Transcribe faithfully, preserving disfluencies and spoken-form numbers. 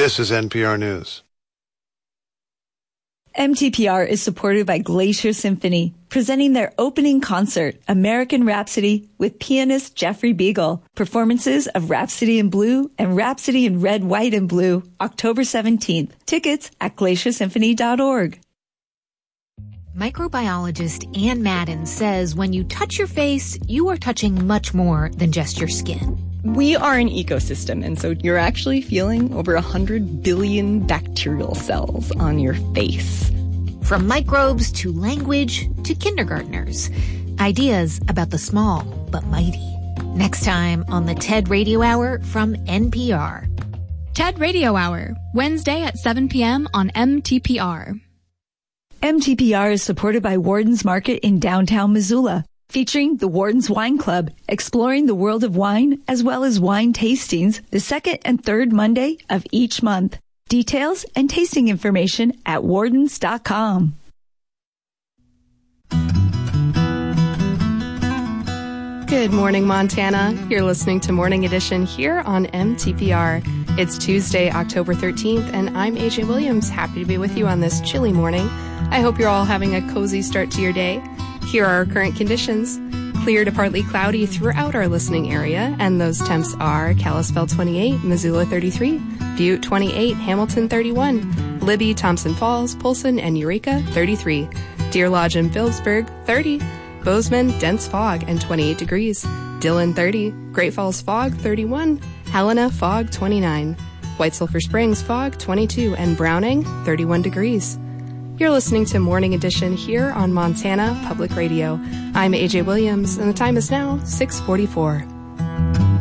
This is N P R News. M T P R is supported by Glacier Symphony, presenting their opening concert, American Rhapsody, with pianist Jeffrey Beagle. Performances of Rhapsody in Blue and Rhapsody in Red, White, and Blue, October seventeenth. Tickets at glacier symphony dot org. Microbiologist Ann Madden says when you touch your face, you are touching much more than just your skin. We are an ecosystem, and so you're actually feeling over one hundred billion bacterial cells on your face. From microbes to language to kindergartners. Ideas about the small but mighty. Next time on the TED Radio Hour from N P R. TED Radio Hour, Wednesday at seven p.m. on M T P R. M T P R is supported by Warden's Market in downtown Missoula, featuring the Warden's Wine Club, exploring the world of wine as well as wine tastings the second and third Monday of each month. Details and tasting information at wardens dot com. Good morning, Montana. You're listening to Morning Edition here on M T P R. It's Tuesday, October thirteenth, and I'm A J Williams, happy to be with you on this chilly morning. I hope you're all having a cozy start to your day. Here are our current conditions. Clear to partly cloudy throughout our listening area, and those temps are Kalispell twenty-eight, Missoula thirty-three, Butte twenty-eight, Hamilton thirty-one, Libby, Thompson Falls, Polson, and Eureka thirty-three, Deer Lodge and Phillipsburg thirty, Bozeman, dense fog and twenty-eight degrees, Dillon thirty, Great Falls fog thirty-one, Helena fog twenty-nine, White Sulphur Springs fog twenty-two, and Browning thirty-one degrees. You're listening to Morning Edition here on Montana Public Radio. I'm A J Williams, and the time is now six forty-four.